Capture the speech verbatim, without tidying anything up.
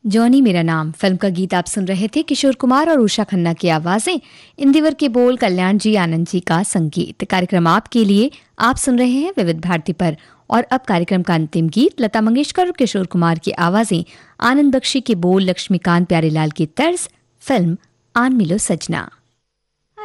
Johnny मेरा नाम film का गीत आप सुन रहे थे। किशोर कुमार और उषा खन्ना की आवाजें, इंदिवर के बोल, कल्याण जी आनंद जी का संगीत। कार्यक्रम आपके लिए आप सुन रहे हैं विविध भारती पर। और अब कार्यक्रम का अंतिम गीत, लता मंगेशकर और किशोर कुमार की आवाजें, आनंद बख्शी के बोल, लक्ष्मीकांत प्यारेलाल की तर्ज, फिल्म आन मिलो सजना।